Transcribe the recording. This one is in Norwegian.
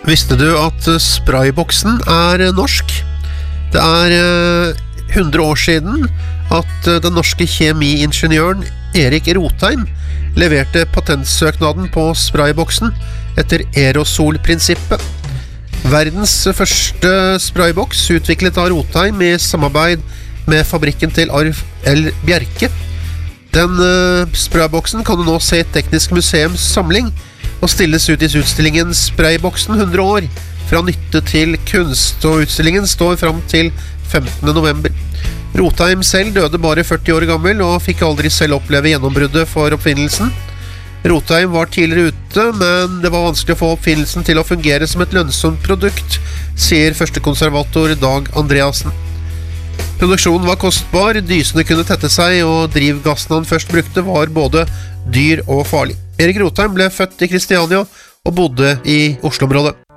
Visste du at sprayboksen norsk? Det 100 år siden at den norske kjemiingeniøren Erik Rotheim leverte patentsøknaden på sprayboksen etter aerosolprinsippet. Verdens første sprayboks utviklet av Rotheim i samarbeid med fabrikken til Arv L. Bjerke. Den sprayboksen kan du nå se i Teknisk Museums samling og stilles ut i utstillingen Sprayboksen 100 år, fra nytte til kunst, og utstillingen står frem til 15. november. Rotheim selv døde bare 40 år gammel og fikk aldri selv oppleve gjennombruddet for oppfinnelsen. Rotheim var tidligere ute, men det var vanskelig å få oppfinnelsen til å fungere som et lønnsomt produkt, sier førstekonservator Dag Andreassen. Produksjonen var kostbar, dysene kunne tette seg, og drivgassen han først brukte var både dyr og farlig. Erik Rotheim ble født i Kristiania og bodde i Oslo-området.